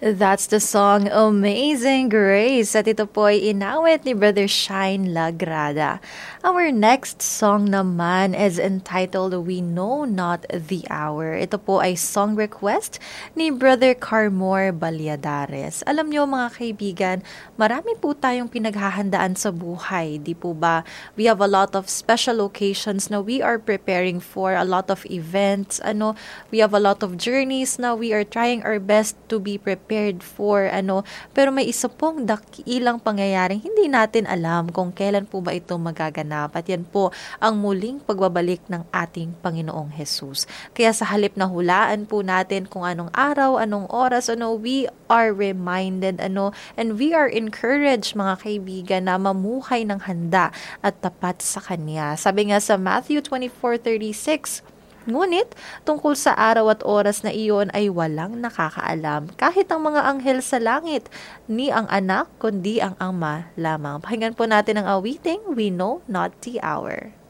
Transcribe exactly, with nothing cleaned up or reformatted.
That's the song Amazing Grace at ito po ay inawit ni Brother Shine Lagrada. Our next song naman is entitled We Know Not the Hour. Ito po ay song request ni Brother Carmor Balyadares. Alam nyo mga kaibigan, marami po tayong pinaghahandaan sa buhay, di po ba? We have a lot of special occasions na we are preparing for, a lot of events, ano, we have a lot of journeys na we are trying our best to be prepared for, ano, pero may isa pong dakilang pangyayaring hindi natin alam kung kailan po ba ito magaganap, at yan po ang muling pagbabalik ng ating Panginoong Jesus. Kaya sa halip na hulaan po natin kung anong araw, anong oras, ano, we are reminded, ano, and we are encouraged mga kaibigan na mamuhay ng handa at tapat sa Kanya. Sabi nga sa Matthew twenty-four thirty-six, ngunit, tungkol sa araw at oras na iyon ay walang nakakaalam, kahit ang mga anghel sa langit, ni ang anak, kundi ang Ama lamang. Pakinggan po natin ang awiting, We Know Not the Hour.